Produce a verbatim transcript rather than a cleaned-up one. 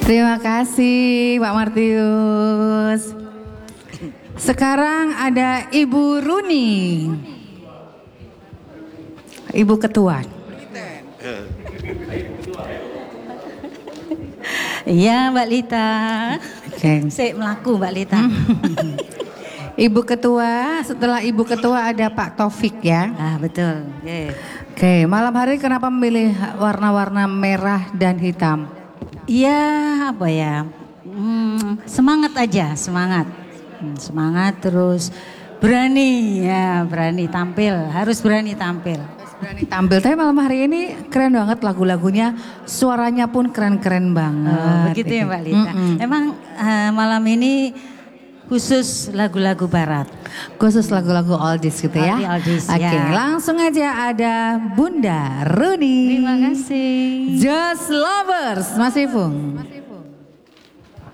Terima kasih Pak Martius. Sekarang ada Ibu Runi, Ibu Ketua. Iya Mbak Lita. Oke. Sik melaku Mbak Lita. Ibu Ketua, setelah Ibu Ketua ada Pak Taufik ya. Ah betul. Yeah. Oke, malam hari kenapa memilih warna-warna merah dan hitam? Iya apa ya? Hmm, semangat aja, semangat. Hmm, semangat terus berani ya, berani tampil, harus berani tampil. Berani tampil, tapi malam hari ini keren banget lagu-lagunya, suaranya pun keren-keren banget. Oh, begitu ya Mbak Lita. Mm-mm. Emang uh, malam ini khusus lagu-lagu barat. Khusus lagu-lagu oldies gitu ya. Oldies, Oke, ya. langsung aja ada Bunda Runi. Terima kasih. Just Lovers, Mas Ifung.